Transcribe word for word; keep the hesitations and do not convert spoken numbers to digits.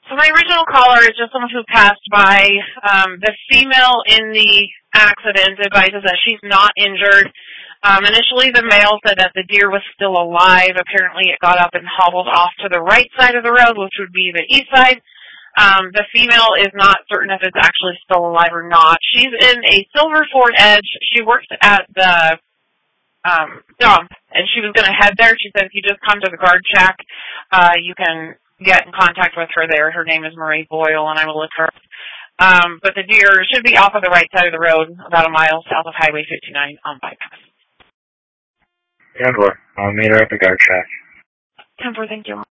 So my original caller is just someone who passed by. Um, the female in the accident advises that she's not injured. Um, initially, the male said that the deer was still alive. Apparently, it got up and hobbled off to the right side of the road, which would be the east side. Um, the female is not certain if it's actually still alive or not. She's in a silver Ford Edge. She works at the um, dump, and she was going to head there. She said, if you just come to the guard shack, uh, you can get in contact with her there. Her name is Marie Boyle, and I will look her up. Um, but the deer should be off of the right side of the road, about a mile south of Highway fifty-nine on bypass. ten four. I'll meet her at the guard shack. ten four, thank you.